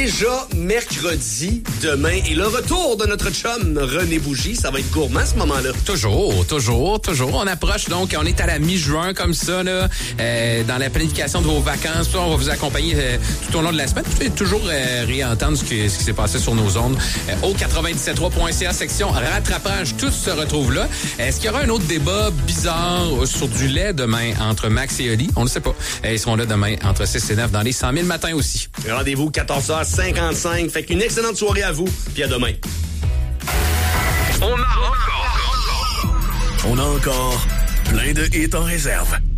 déjà mercredi demain et le retour de notre chum René Bougie. Ça va être gourmand à ce moment-là. Toujours. On approche donc, on est à la mi-juin comme ça, là, dans la planification de vos vacances. On va vous accompagner tout au long de la semaine. Vous pouvez toujours réentendre ce qui s'est passé sur nos ondes. Au 97.3.ca, section rattrapage, tout se retrouve là. Est-ce qu'il y aura un autre débat bizarre sur du lait demain entre Max et Oli? On ne sait pas. Ils seront là demain entre 6 et 9 dans les 100 000 matins aussi. Rendez-vous 14h55. Fait qu'une excellente soirée à vous. Puis à demain. On a encore plein de hits en réserve.